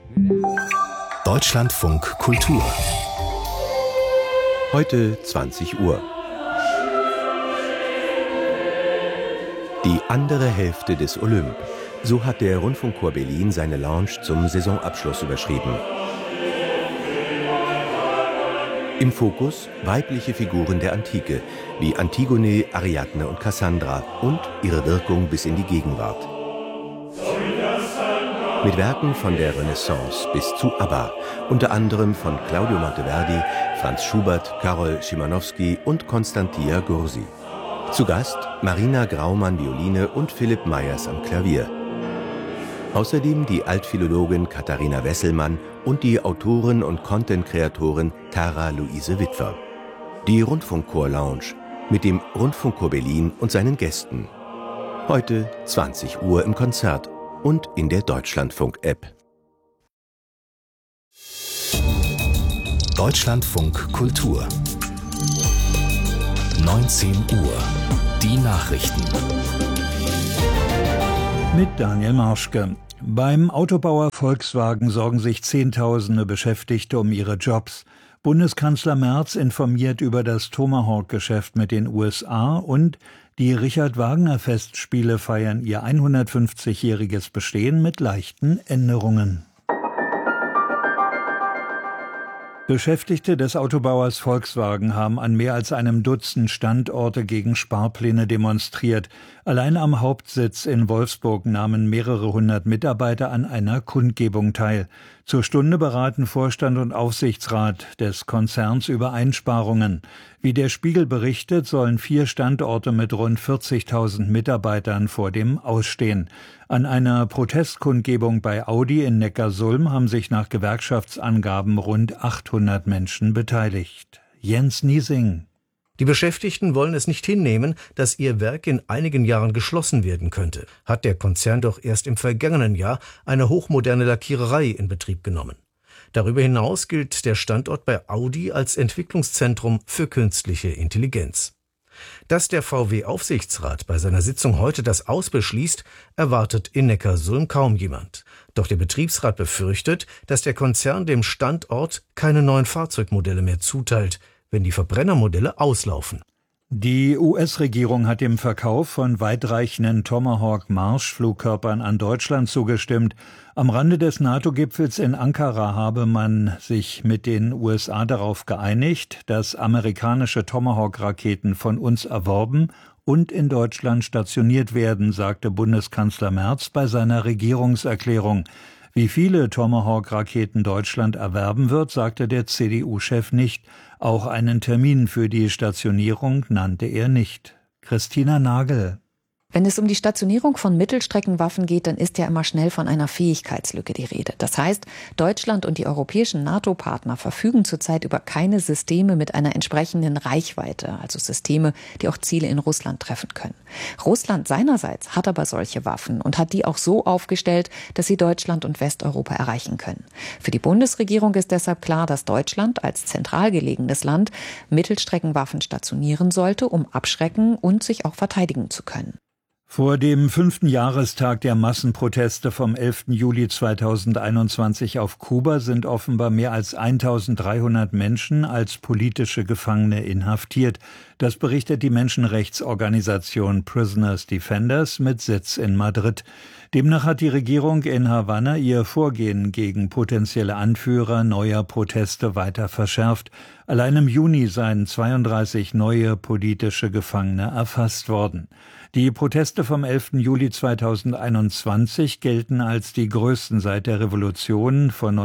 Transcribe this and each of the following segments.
Deutschlandfunk Kultur. Heute 20 Uhr. Die andere Hälfte des Olymp. So hat der Rundfunkchor Berlin seine Lounge zum Saisonabschluss überschrieben. Im Fokus weibliche Figuren der Antike, wie Antigone, Ariadne und Cassandra und ihre Wirkung bis in die Gegenwart. Mit Werken von der Renaissance bis zu ABBA, unter anderem von Claudio Monteverdi, Franz Schubert, Karol Szymanowski und Konstantia Gursi. Zu Gast Marina Graumann Violine und Philipp Meyers am Klavier. Außerdem die Altphilologin Katharina Wesselmann und die Autorin und Content-Kreatorin Tara Luise Witwer. Die Rundfunkchor-Lounge mit dem Rundfunkchor Berlin und seinen Gästen. Heute 20 Uhr im Konzert und in der Deutschlandfunk-App. Deutschlandfunk Kultur. 19 Uhr. Die Nachrichten. Mit Daniel Marschke. Beim Autobauer Volkswagen sorgen sich Zehntausende Beschäftigte um ihre Jobs. Bundeskanzler Merz informiert über das Tomahawk-Geschäft mit den USA und die Richard-Wagner-Festspiele feiern ihr 150-jähriges Bestehen mit leichten Änderungen. Beschäftigte des Autobauers Volkswagen haben an mehr als einem Dutzend Standorte gegen Sparpläne demonstriert. Allein am Hauptsitz in Wolfsburg nahmen mehrere hundert Mitarbeiter an einer Kundgebung teil. Zur Stunde beraten Vorstand und Aufsichtsrat des Konzerns über Einsparungen. Wie der Spiegel berichtet, sollen 4 Standorte mit rund 40.000 Mitarbeitern vor dem Ausstehen. An einer Protestkundgebung bei Audi in Neckarsulm haben sich nach Gewerkschaftsangaben rund 800 Menschen beteiligt. Jens Niesing. Die Beschäftigten wollen es nicht hinnehmen, dass ihr Werk in einigen Jahren geschlossen werden könnte. Hat der Konzern doch erst im vergangenen Jahr eine hochmoderne Lackiererei in Betrieb genommen. Darüber hinaus gilt der Standort bei Audi als Entwicklungszentrum für künstliche Intelligenz. Dass der VW-Aufsichtsrat bei seiner Sitzung heute das Aus beschließt, erwartet in Neckarsulm kaum jemand. Doch der Betriebsrat befürchtet, dass der Konzern dem Standort keine neuen Fahrzeugmodelle mehr zuteilt, wenn die Verbrennermodelle auslaufen. Die US-Regierung hat dem Verkauf von weitreichenden Tomahawk-Marschflugkörpern an Deutschland zugestimmt. Am Rande des NATO-Gipfels in Ankara habe man sich mit den USA darauf geeinigt, dass amerikanische Tomahawk-Raketen von uns erworben und in Deutschland stationiert werden, sagte Bundeskanzler Merz bei seiner Regierungserklärung. Wie viele Tomahawk-Raketen Deutschland erwerben wird, sagte der CDU-Chef nicht. Auch einen Termin für die Stationierung nannte er nicht. Christina Nagel. Wenn es um die Stationierung von Mittelstreckenwaffen geht, dann ist ja immer schnell von einer Fähigkeitslücke die Rede. Das heißt, Deutschland und die europäischen NATO-Partner verfügen zurzeit über keine Systeme mit einer entsprechenden Reichweite, also Systeme, die auch Ziele in Russland treffen können. Russland seinerseits hat aber solche Waffen und hat die auch so aufgestellt, dass sie Deutschland und Westeuropa erreichen können. Für die Bundesregierung ist deshalb klar, dass Deutschland als zentral gelegenes Land Mittelstreckenwaffen stationieren sollte, um abschrecken und sich auch verteidigen zu können. Vor dem 5. Jahrestag der Massenproteste vom 11. Juli 2021 auf Kuba sind offenbar mehr als 1300 Menschen als politische Gefangene inhaftiert. Das berichtet die Menschenrechtsorganisation Prisoners Defenders mit Sitz in Madrid. Demnach hat die Regierung in Havanna ihr Vorgehen gegen potenzielle Anführer neuer Proteste weiter verschärft. Allein im Juni seien 32 neue politische Gefangene erfasst worden. Die Proteste vom 11. Juli 2021 gelten als die größten seit der Revolution von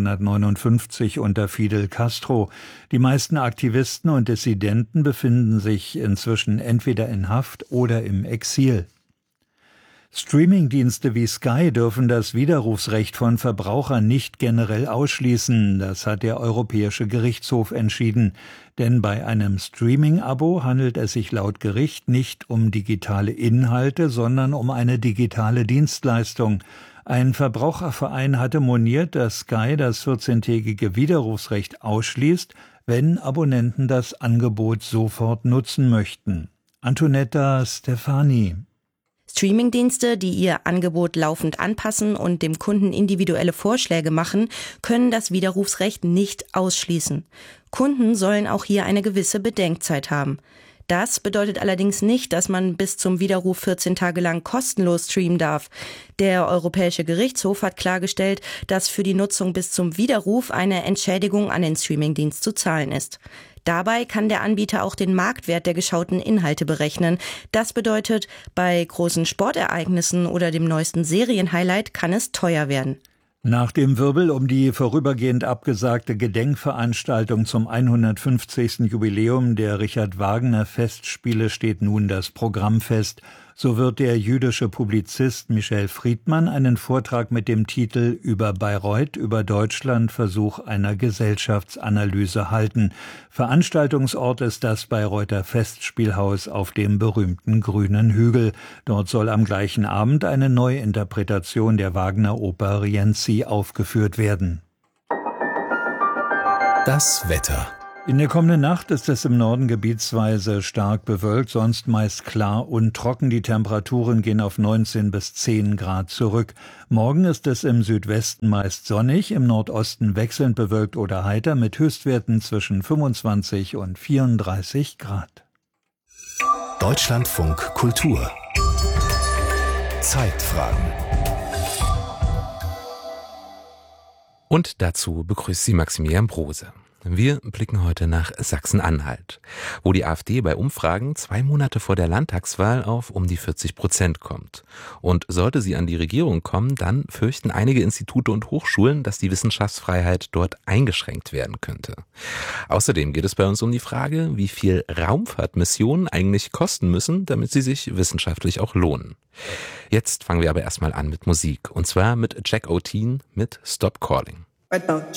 1959 unter Fidel Castro. Die meisten Aktivisten und Dissidenten befinden sich inzwischen entweder in Haft oder im Exil. Streamingdienste wie Sky dürfen das Widerrufsrecht von Verbrauchern nicht generell ausschließen. Das hat der Europäische Gerichtshof entschieden. Denn bei einem Streaming-Abo handelt es sich laut Gericht nicht um digitale Inhalte, sondern um eine digitale Dienstleistung. Ein Verbraucherverein hatte moniert, dass Sky das 14-tägige Widerrufsrecht ausschließt, wenn Abonnenten das Angebot sofort nutzen möchten. Antonetta Stefani. Streamingdienste, die ihr Angebot laufend anpassen und dem Kunden individuelle Vorschläge machen, können das Widerrufsrecht nicht ausschließen. Kunden sollen auch hier eine gewisse Bedenkzeit haben. Das bedeutet allerdings nicht, dass man bis zum Widerruf 14 Tage lang kostenlos streamen darf. Der Europäische Gerichtshof hat klargestellt, dass für die Nutzung bis zum Widerruf eine Entschädigung an den Streamingdienst zu zahlen ist. Dabei kann der Anbieter auch den Marktwert der geschauten Inhalte berechnen. Das bedeutet, bei großen Sportereignissen oder dem neuesten Serienhighlight kann es teuer werden. Nach dem Wirbel um die vorübergehend abgesagte Gedenkveranstaltung zum 150. Jubiläum der Richard-Wagner-Festspiele steht nun das Programm fest. So wird der jüdische Publizist Michel Friedmann einen Vortrag mit dem Titel »Über Bayreuth, über Deutschland, Versuch einer Gesellschaftsanalyse« halten. Veranstaltungsort ist das Bayreuther Festspielhaus auf dem berühmten Grünen Hügel. Dort soll am gleichen Abend eine Neuinterpretation der Wagner-Oper Rienzi aufgeführt werden. Das Wetter. In der kommenden Nacht ist es im Norden gebietsweise stark bewölkt, sonst meist klar und trocken. Die Temperaturen gehen auf 19 bis 10 Grad zurück. Morgen ist es im Südwesten meist sonnig, im Nordosten wechselnd bewölkt oder heiter mit Höchstwerten zwischen 25 und 34 Grad. Deutschlandfunk Kultur. Zeitfragen. Und dazu begrüßt sie Maximilian Brose. Wir blicken heute nach Sachsen-Anhalt, wo die AfD bei Umfragen 2 Monate vor der Landtagswahl auf um die 40% kommt. Und sollte sie an die Regierung kommen, dann fürchten einige Institute und Hochschulen, dass die Wissenschaftsfreiheit dort eingeschränkt werden könnte. Außerdem geht es bei uns um die Frage, wie viel Raumfahrtmissionen eigentlich kosten müssen, damit sie sich wissenschaftlich auch lohnen. Jetzt fangen wir aber erstmal an mit Musik, und zwar mit Jack O'Teen mit Stop Calling. Right now,